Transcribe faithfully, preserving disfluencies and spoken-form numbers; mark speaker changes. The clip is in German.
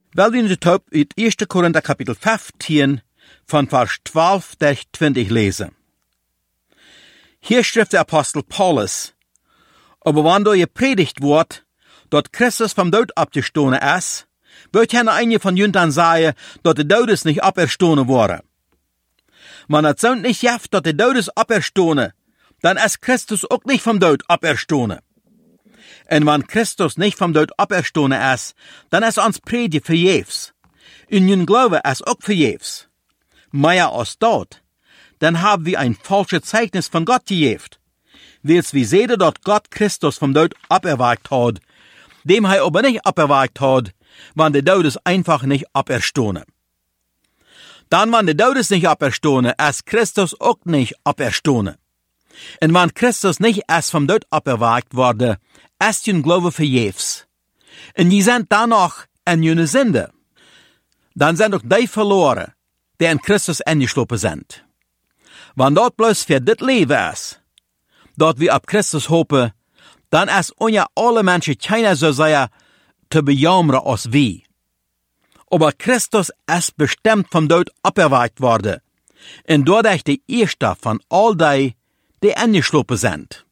Speaker 1: Wel wir het op uit eerste Korinther kapitel vijftien van vers twaalf tot twintig lesen. Hier schrift der Apostel Paulus, aber wenn da gepredigt wird, dat Christus vom Dood abgestoßen ist, wird ja einige von Jüntern sagen, dat de Todes nicht aberstoßen wurde. Man hat so nicht jaft, dat de Todes aberstoßen, dann ist Christus auch nicht vom Dood aberstoßen. Und wenn Christus nicht vom Dood aberstoßen ist, dann ist uns Predigt verjefs. Und jün Glaube ist auch verjefs. Mehr als dort, dann haben wir ein falsches Zeugnis von Gott gejeft. Weils wir sehen, dass Gott Christus vom Dood aberwagt hat, dem er aber nicht aberwagt hat, wenn der Todes einfach nicht aberstoßen. Dann, wenn der Todes nicht aberstoßen, ist Christus auch nicht aberstoßen. Und wenn Christus nicht erst vom Tod aberwagt wurde, ist jün Glaube verjefs. Und die sind danach in jüne Sünde. Dann sind auch die verloren, die in Christus eingeschlossen sind. Wenn dort bloß für dit Leben ist, dort wir ab Christus hoffen, dann ist unja alle Menschen keiner so sehr zu bejammern als wir. Aber Christus ist bestimmt vom Tod aberwagt worden. Und dadurch die Erste von all die, die eingeschlossen sind.